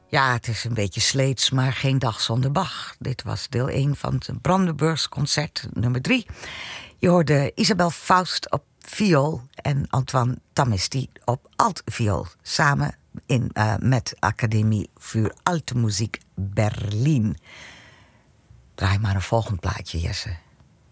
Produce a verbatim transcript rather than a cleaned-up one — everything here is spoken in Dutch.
Ja, het is een beetje sleets, maar geen dag zonder Bach. Dit was deel één van het Brandenburgsconcert nummer drie. Je hoorde Isabel Faust op viool en Antoine Tamisti op altviool. Samen in, uh, met Academie voor Alte Muziek Berlin. Draai maar een volgend plaatje, Jesse.